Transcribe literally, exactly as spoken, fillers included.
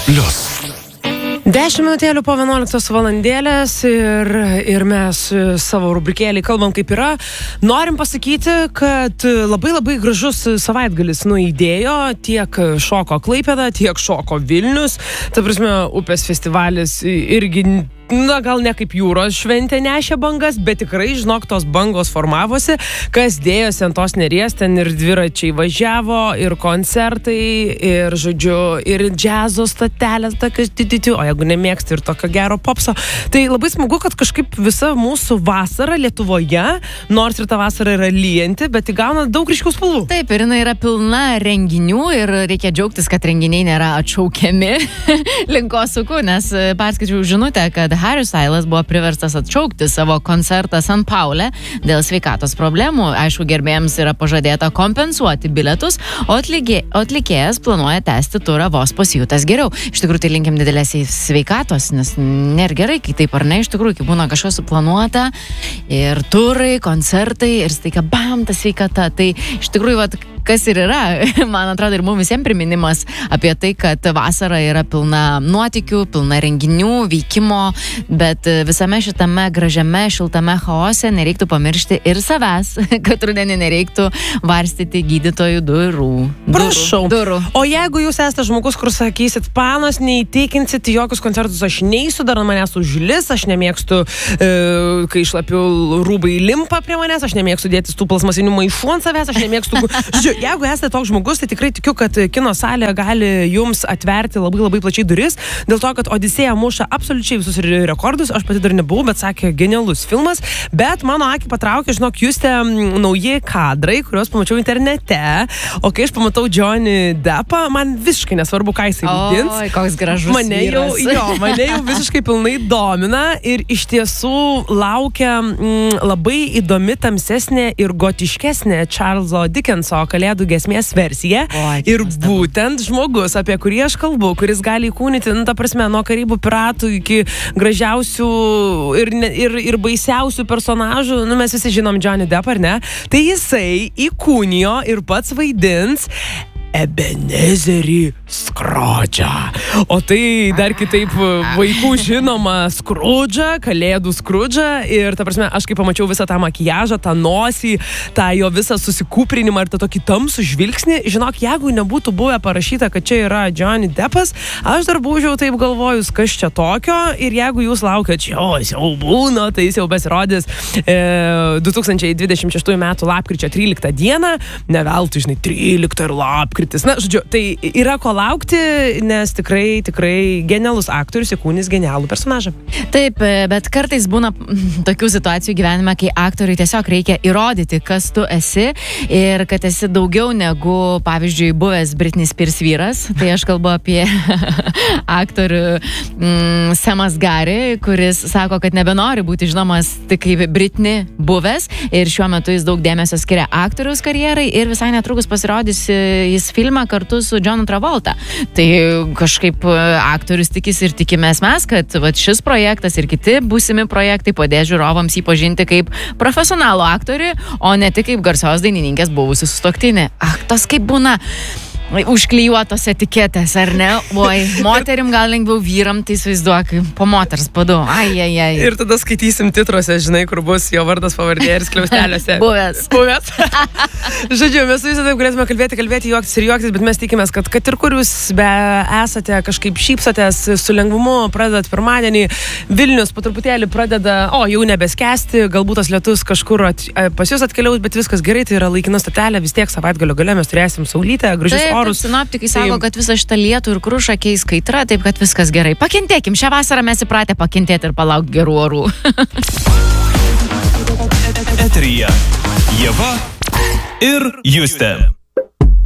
Plius. Dešimt minutėlių po vienuoliktos valandėlės ir, ir mes savo rubrikėlį kalbam kaip yra. Norim pasakyti, kad labai labai gražus savaitgalis nuaidėjo, tiek šoko Klaipėda, tiek šoko Vilnius. Ta prasme, upės festivalis irgi, na gal ne kaip jūros šventė nešė bangas, bet tikrai, žinok, tos bangos formavosi, kas dėjosi ant tos Neries, ten ir dviračiai važiavo, ir koncertai, ir, žodžiu, ir džiazo statelės, tokios tititiu, o jeigu nemėgsti ir tokio gero popso. Tai labai smagu, kad kažkaip visa mūsų vasara Lietuvoje, nors ir ta vasara yra lyjanti, bet įgauna daug ryškių spalvų. Taip, ir jinai yra pilna renginių ir reikia džiaugtis, kad renginiai nėra atšaukiami linkosukų, nes perskaičiau žinutę, kad Harry Styles buvo priverstas atšaukti savo koncertą San Paule dėl sveikatos problemų. Aišku, gerbėjams yra pažadėta kompensuoti bilietus, o atlikė, atlikėjas planuoja tęsti turą vos pasijutęs geriau. Iš tikrųjų, tai linkim didelės sveikatos, nes nėra gerai, kai taip ar ne, iš tikrųjų, kai būna kažkas suplanuota ir turai, koncertai ir staiga bam, ta sveikata. Tai iš tikrųjų, vat, kas ir yra, man atrodo, ir mums visiems priminimas apie tai, kad vasara yra pilna nuotykių, pilna renginių, veikimo, bet visame šitame gražiame, šiltame chaose nereiktų pamiršti ir savęs, kad rudenį nereiktų varstyti gydytojų durų. Prašau. Durų. O jeigu jūs esate žmogus, kur sakysit, panos, neįtikinsit, jokius koncertus aš neįsiu, dar manęs užlis, aš nemėgstu, e, kai šlapiu rūbai limpa prie manęs, aš nemėgstu dėtis tų plasmasinių maišų ant savęs, aš nemėgstu... Žiūrėjau, jeigu esate toks žmogus, tai tikrai tikiu, kad kino salė gali jums atverti labai labai plačiai duris, dėl to, kad Odisėja muša absoliučiai visus rekordus, aš pati dar nebuvau, bet sakė, genialus filmas, bet mano akį patraukė, žinok, Juste nauji kadrai, kuriuos pamačiau internete, o kai aš pamatau Johnny Deppą, man visiškai nesvarbu, ką jisai vaidins. Oi, koks gražus mane jau, jo, mane jau visiškai pilnai domina ir iš tiesų laukia mm, labai įdomi, tamsesnė ir gotiškesnė Charleso Dickenso Kalėdų giesmės versija. Oi, ir būtent žmogus, apie kurį aš kalbu, kuris gali įkūnyti, nu, ta prasme, nuo Karibų piratų iki gražiausių ir, ir, ir baisiausių personažų, nu, mes visi žinom Johnny Depp, ar ne? Tai jisai įkūnijo ir pats vaidins Ebenezerį Skrudžą. O tai dar kitaip vaikų žinoma Skrudžą, Kalėdų Skrudžą. Ir ta prasme, aš kai pamačiau visą tą makijažą, tą nosį, tą jo visą susikūprinimą ir tą tokį tamsų žvilgsnį, žinok, jeigu nebūtų buvę parašyta, kad čia yra Johnny Deppas, aš dar būčiau taip galvojus, kas čia tokio. Ir jeigu jūs laukiat, jo, jis jau būna, tai jis jau pasirodys e, du tūkstančiai dvidešimt šeštųjų metų lapkričio tryliktą dieną. Ne veltui, žinai, tryliktą ir lapkritis. Na, žodžiu, tai yra ko laukti, nes tikrai, tikrai genialus aktorius įkūnys genialų personažą. Taip, bet kartais būna tokių situacijų gyvenime, kai aktoriui tiesiog reikia įrodyti, kas tu esi ir kad esi daugiau negu, pavyzdžiui, buvęs Britney Spears vyras. Tai aš kalbu apie aktorių mm, Semas Gary, kuris sako, kad nebenori būti žinomas tik kaip Britney buvęs ir šiuo metu jis daug dėmesio skiria aktoriaus karjerai ir visai netrukus pasirodys jis filmą kartu su Johnu Travolta. Tai kažkaip aktorius tikisi ir tikimės mes, kad vat, šis projektas ir kiti būsimi projektai padės žiūrovams jį pažinti kaip profesionalų aktorių, o ne tik kaip garsios dainininkės buvusi sutuoktinė. Ach, tas kaip būna užklijuotos etiketės, ar ne? Oi, moterim gal lengviau, vyram, tai įsivaizduok, po moters padu. Ai, ai, ai. Ir tada skaitysim titruose, žinai, kur bus jo vardas, pavardė ir skliausteliuose. Buvęs. Buvęs. Žodžiu, mes su visą taip galėsime kalbėti, kalbėti, juoktis ir juoktis, bet mes tikimės, kad kad ir kur jūs be esate, kažkaip šypsotės, su lengvumu pradedat pirmadienį, Vilnius po truputėlį pradeda, o, jau nebeskęsti, galbūt tas lietus kažkur at, pas jūs atkeliaus, bet viskas gerai, tai yra laikina stotelė, vis tiek savaitgalio gale mes turėsim saulytę, gražius Taip, orus. Sinoptikai sako, kad visą šitą lietų ir krušą keis kaitra, taip kad viskas gerai. Pakentėkim, šią vasarą mes įpratę pakentėti ir palaukti gerų orų. Eteryje Ieva ir Juste.